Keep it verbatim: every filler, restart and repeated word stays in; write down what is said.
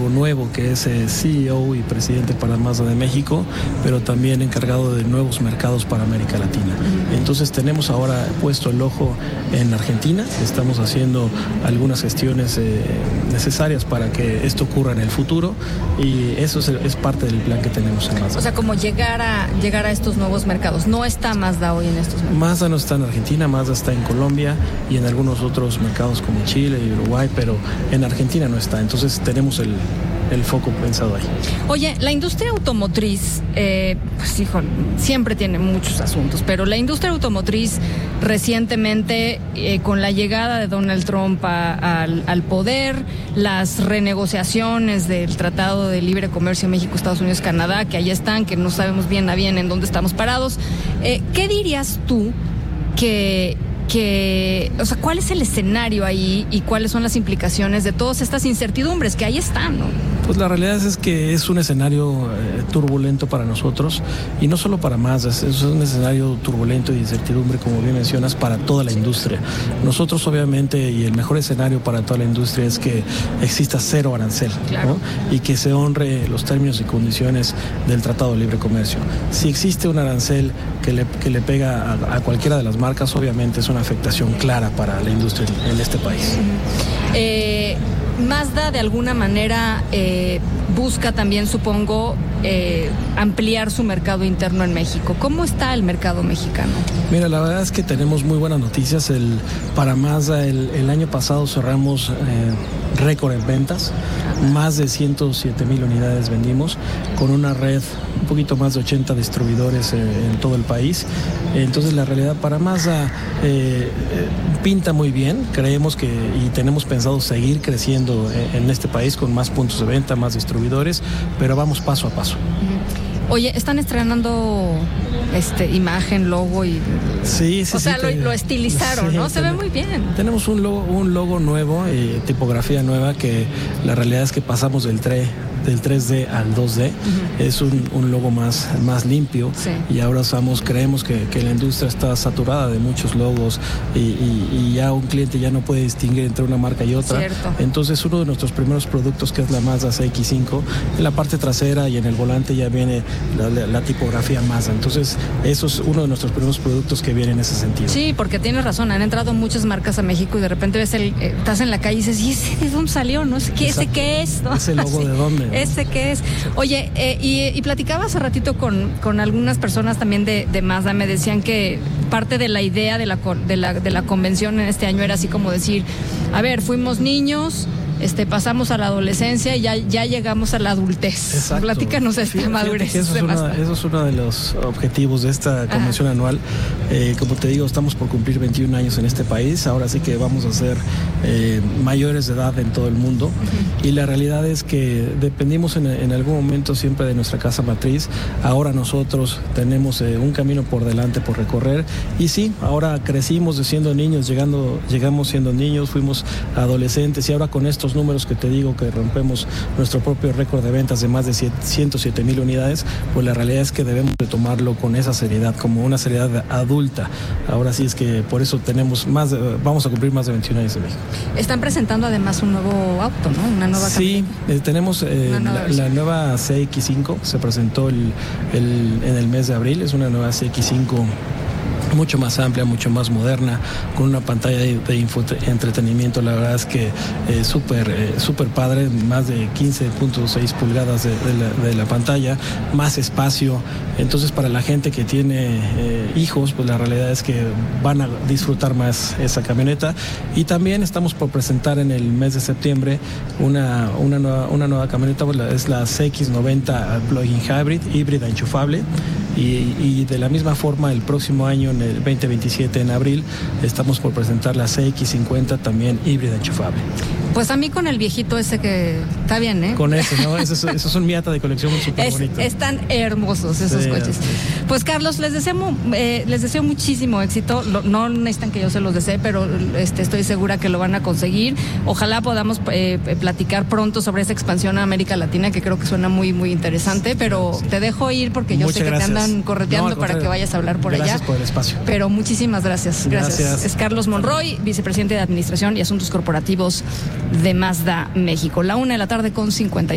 nuevo, que es eh, C E O y presidente para Mazda de México, pero también encargado de nuevos mercados para América Latina. Entonces tenemos ahora puesto el ojo en Argentina, estamos haciendo algunas gestiones eh, necesarias para que esto ocurra en el futuro, y eso es, es parte del plan que tenemos en Mazda. O sea, como llegar a llegar a estos nuevos mercados. ¿No está Mazda hoy en estos mercados? Mazda no está en Argentina, Mazda está en Colombia y en algunos otros mercados como Chile y Uruguay, pero en Argentina no está. Entonces tenemos el, el foco pensado ahí. Oye, la industria automotriz, eh, pues hijo, siempre tiene muchos asuntos, pero la industria automotriz recientemente, eh, con la llegada de Donald Trump a, al, al poder, las renegociaciones del Tratado de Libre Comercio México, Estados Unidos, Canadá, que ahí están, que no sabemos bien a bien en dónde estamos parados, eh, ¿qué dirías tú que... que, o sea, cuál es el escenario ahí y cuáles son las implicaciones de todas estas incertidumbres que ahí están, ¿no? Pues la realidad es que es un escenario eh, turbulento para nosotros, y no solo para Mazda, es, es un escenario turbulento y de incertidumbre, como bien mencionas, para toda la industria. Nosotros obviamente, y el mejor escenario para toda la industria es que exista cero arancel, claro, ¿no? Y que se honre los términos y condiciones del Tratado de Libre Comercio. Si existe un arancel que le, que le pega a, a cualquiera de las marcas, obviamente es una afectación clara para la industria en, en este país. Uh-huh. Eh... Mazda de alguna manera eh, busca también, supongo, eh, ampliar su mercado interno en México. ¿Cómo está el mercado mexicano? Mira, la verdad es que tenemos muy buenas noticias. El, para Mazda, el, el año pasado cerramos eh, récord en ventas. Más de ciento siete mil unidades vendimos, con una red un poquito más de ochenta distribuidores eh, en todo el país. Entonces la realidad para Mazda eh, eh, pinta muy bien. Creemos que y tenemos pensado seguir creciendo en, en este país con más puntos de venta, más distribuidores, pero vamos paso a paso. Oye, están estrenando este imagen, logo y... Sí, sí, o sea, sí, lo, te, lo estilizaron, sí, ¿no? Se ten, ve muy bien. Tenemos un logo, un logo nuevo, eh, tipografía nueva, que la realidad es que pasamos del tres del tres D al dos D. Uh-huh. Es un, un logo más, más limpio, sí. Y ahora usamos, creemos que, que la industria está saturada de muchos logos y, y, y ya un cliente ya no puede distinguir entre una marca y otra. Cierto. Entonces uno de nuestros primeros productos, que es la Mazda C X cinco, en la parte trasera y en el volante ya viene la, la, la tipografía Mazda. Entonces eso es uno de nuestros primeros productos que viene en ese sentido. Sí, porque tienes razón, han entrado muchas marcas a México y de repente ves el, eh, estás en la calle y dices, ¿y ese de dónde salió? No sé, ¿qué, ese qué es? ¿No? ¿Ese logo sí. de dónde? ¿No? ¿Ese qué es? Oye, eh, y, y platicaba hace ratito con, con algunas personas también de, de Mazda, me decían que parte de la idea de la, de, la, de la convención en este año era así como decir, a ver, fuimos niños, Este, pasamos a la adolescencia y ya, ya llegamos a la adultez. Exacto. Platícanos esta madurez. Eso es, una, eso es uno de los objetivos de esta convención Ajá. anual. Eh, como te digo, estamos por cumplir veintiún años en este país. Ahora sí que vamos a ser eh, mayores de edad en todo el mundo. Uh-huh. Y la realidad es que dependimos en, en algún momento siempre de nuestra casa matriz. Ahora nosotros tenemos eh, un camino por delante por recorrer. Y sí, ahora crecimos de siendo niños, llegando, llegamos siendo niños, fuimos adolescentes y ahora con estos números que te digo que rompemos nuestro propio récord de ventas de más de ciento siete mil unidades, pues la realidad es que debemos de tomarlo con esa seriedad, como una seriedad adulta. Ahora sí es que por eso tenemos más, de, vamos a cumplir más de veintiún años en México. Están presentando además un nuevo auto, ¿no? Una nueva Sí, eh, tenemos eh, nueva la, la nueva C X cinco, se presentó el, el, en el mes de abril, es una nueva C X cinco mucho más amplia, mucho más moderna, con una pantalla de, de entretenimiento, la verdad es que eh, súper eh, súper padre, más de quince punto seis pulgadas de, de, la, de la pantalla, más espacio. Entonces para la gente que tiene eh, hijos, pues la realidad es que van a disfrutar más esa camioneta. Y también estamos por presentar en el mes de septiembre una, una, nueva, una nueva camioneta, pues la, es la C X noventa Plug-in Hybrid, híbrida enchufable. Y, y de la misma forma el próximo año, en el veinte veintisiete, en abril, estamos por presentar la C X cincuenta, también híbrida enchufable. Pues a mí con el viejito ese que está bien, ¿eh? Con ese, ¿no? Esos es, es un Miata de colección súper es, bonito. Están hermosos esos sí, coches. Sí. Pues Carlos, les deseo, eh, les deseo muchísimo éxito. Lo, no necesitan que yo se los desee, pero este, estoy segura que lo van a conseguir. Ojalá podamos eh, platicar pronto sobre esa expansión a América Latina, que creo que suena muy, muy interesante, pero sí. Te dejo ir porque yo Muchas sé que gracias. Te andan correteando no, para que vayas a hablar por gracias allá. Gracias por el espacio. Pero muchísimas gracias. gracias. Gracias. Es Carlos Monroy, vicepresidente de Administración y Asuntos Corporativos de Mazda México. La una de la tarde con cincuenta y